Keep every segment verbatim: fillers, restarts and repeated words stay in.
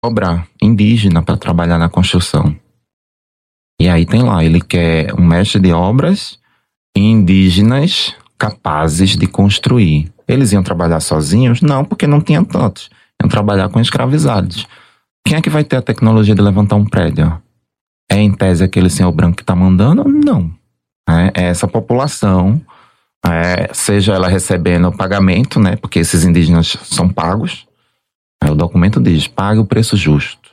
obra indígena para trabalhar na construção. E aí tem lá, ele quer um mestre de obras indígenas capazes de construir. Eles iam trabalhar sozinhos? Não, porque não tinham tantos. Iam trabalhar com escravizados. Quem é que vai ter a tecnologia de levantar um prédio? É em tese aquele senhor branco que está mandando? Não. É essa população, é, seja ela recebendo pagamento, né? Porque esses indígenas são pagos. Aí o documento diz, pague o preço justo.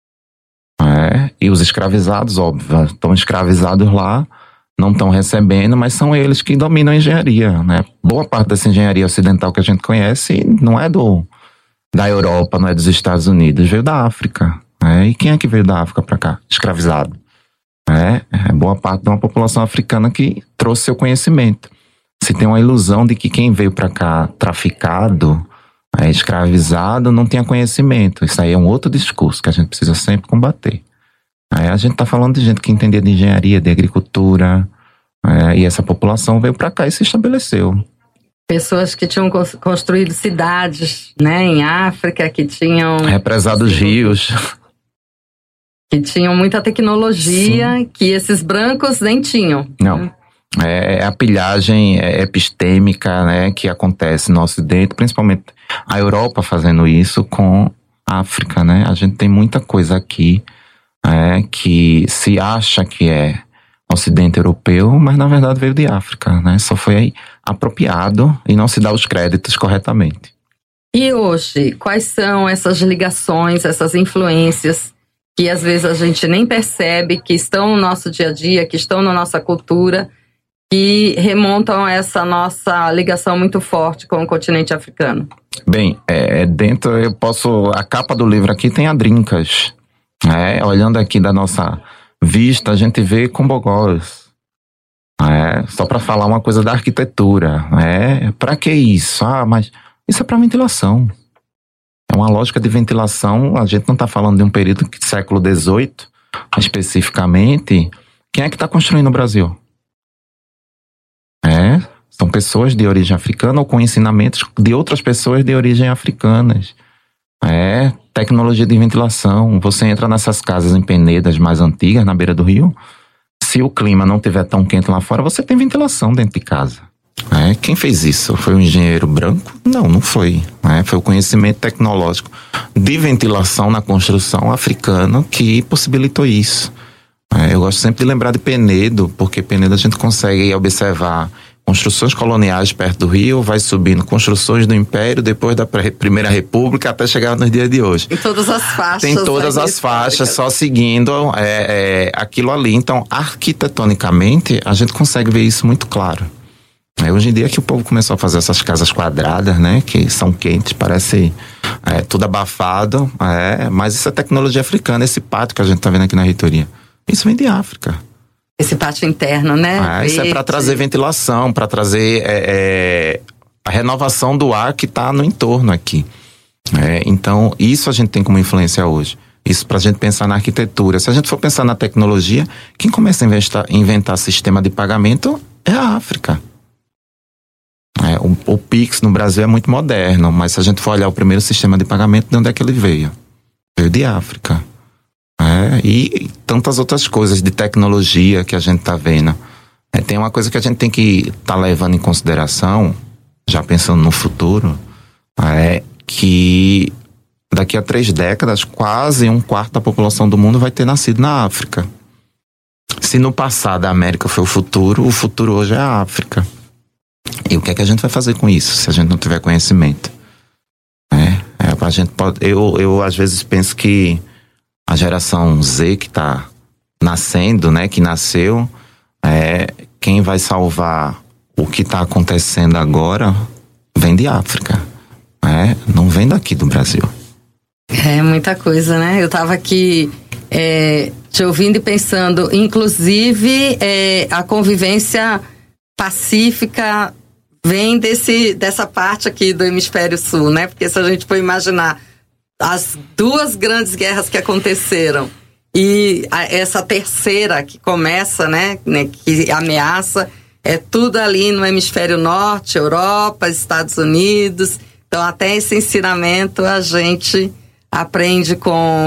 É, e os escravizados, óbvio, estão escravizados lá, não estão recebendo, mas são eles que dominam a engenharia, né? Boa parte dessa engenharia ocidental que a gente conhece não é do, da Europa, não é dos Estados Unidos, veio da África. É, e quem é que veio da África para cá? Escravizado. É, é boa parte de uma população africana que trouxe seu conhecimento. Se tem uma ilusão de que quem veio para cá traficado, é, escravizado, não tinha conhecimento. Isso aí é um outro discurso que a gente precisa sempre combater. Aí a gente está falando de gente que entendia de engenharia, de agricultura, é, e essa população veio para cá e se estabeleceu. Pessoas que tinham construído cidades, né, em África, que tinham... Represado os rios. Que tinham muita tecnologia. Sim. Que esses brancos nem tinham. Não. É a pilhagem epistêmica, né, que acontece no Ocidente, principalmente a Europa fazendo isso com a África, né? A gente tem muita coisa aqui é, que se acha que é Ocidente europeu, mas na verdade veio de África, né? Só foi apropriado e não se dá os créditos corretamente. E hoje, quais são essas ligações, essas influências que às vezes a gente nem percebe, que estão no nosso dia a dia, que estão na nossa cultura, que remontam a essa nossa ligação muito forte com o continente africano? Bem, é, dentro, eu posso... A capa do livro aqui tem adrincas. É, olhando aqui da nossa vista, a gente vê Combogós. É, só para falar uma coisa da arquitetura. É, para que isso? Ah, mas isso é para ventilação. É uma lógica de ventilação. A gente não está falando de um período do século dezoito, especificamente. Quem é que está construindo no Brasil? É, são pessoas de origem africana ou com ensinamentos de outras pessoas de origem africanas. É, tecnologia de ventilação. Você entra nessas casas em Penedas mais antigas, na beira do rio. Se o clima não estiver tão quente lá fora, você tem ventilação dentro de casa. É, quem fez isso? Foi um engenheiro branco? Não, não foi. É, foi o conhecimento tecnológico de ventilação na construção africano que possibilitou isso. É, eu gosto sempre de lembrar de Penedo, porque Penedo a gente consegue observar construções coloniais perto do rio, vai subindo construções do Império, depois da Primeira República, até chegar nos dias de hoje. Em todas as faixas. Tem todas as faixas, só seguindo é, é, aquilo ali. Então, arquitetonicamente, a gente consegue ver isso muito claro. É, hoje em dia que o povo começou a fazer essas casas quadradas, né, que são quentes, parece é, tudo abafado, é, mas isso é tecnologia africana, esse pátio que a gente está vendo aqui na reitoria. Isso vem de África. Esse pátio interno, né? Ah, isso é para trazer ventilação, para trazer é, é, a renovação do ar que está no entorno aqui. É, então, isso a gente tem como influência hoje. Isso para a gente pensar na arquitetura. Se a gente for pensar na tecnologia, quem começa a inventar, inventar sistema de pagamento é a África. É, o, o Pix no Brasil é muito moderno, mas se a gente for olhar o primeiro sistema de pagamento, de onde é que ele veio? Veio de África. É, e tantas outras coisas de tecnologia que a gente está vendo. É, tem uma coisa que a gente tem que estar tá levando em consideração, já pensando no futuro, é que daqui a três décadas, quase um quarto da população do mundo vai ter nascido na África. Se no passado a América foi o futuro, o futuro hoje é a África. E o que é que a gente vai fazer com isso, se a gente não tiver conhecimento? É, é, a gente pode, eu, eu às vezes penso que a geração Z que está nascendo, né, que nasceu, é, quem vai salvar o que está acontecendo agora vem de África, é, não vem daqui do Brasil. É muita coisa, né? Eu estava aqui é, te ouvindo e pensando, inclusive é, a convivência pacífica vem desse, dessa parte aqui do hemisfério sul, né? Porque se a gente for imaginar as duas grandes guerras que aconteceram e a, essa terceira que começa, né, né, que ameaça, é tudo ali no hemisfério norte, Europa, Estados Unidos. Então, até esse ensinamento a gente aprende com